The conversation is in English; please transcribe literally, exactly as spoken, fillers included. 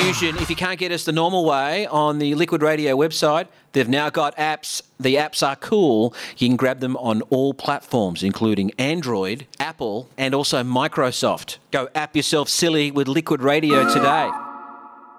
confusion. If you can't get us the normal way on the Liquid Radio website, they've now got apps. The apps are cool. You can grab them on all platforms, including Android, Apple, and also Microsoft. Go app yourself silly with Liquid Radio today.